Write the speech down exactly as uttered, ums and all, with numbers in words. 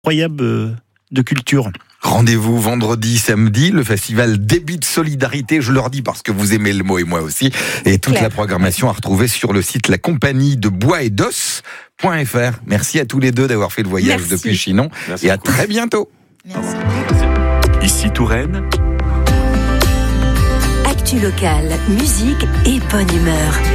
incroyable de culture. Rendez-vous vendredi, samedi, le festival Débit de Solidarité, je leur dis parce que vous aimez le mot et moi aussi, et toute Claire. La programmation à retrouver sur le site la compagnie de bois et d'os point f r. Merci à tous les deux d'avoir fait le voyage Merci. depuis Chinon. Merci Et à beaucoup. très bientôt. Merci. Ici Touraine, Actu locale, musique et bonne humeur.